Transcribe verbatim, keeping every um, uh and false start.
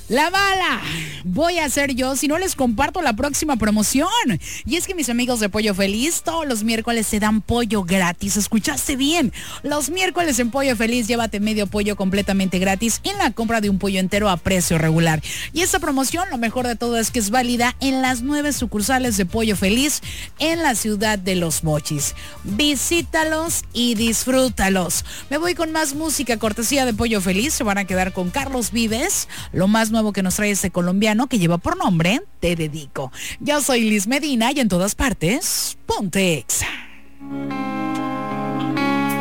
La mala voy a ser yo si no les comparto la próxima promoción. Y es que mis amigos de Pollo Feliz todos los miércoles se dan pollo gratis. ¿Escuchaste bien? Los miércoles en Pollo Feliz llévate medio pollo completamente gratis en la compra de un pollo entero a precio regular. Y esta promoción, lo mejor de todo es que es válida en las nueve sucursales de Pollo Feliz en la ciudad de Los Mochis. Visítalos y disfrútalos. Me voy con más música cortesía de Pollo Feliz. Se van a quedar con Carlos Vives, lo más nuevo que nos trae este colombiano que lleva por nombre Te Dedico. Yo soy Liz Medina y en todas partes, ponte Exa.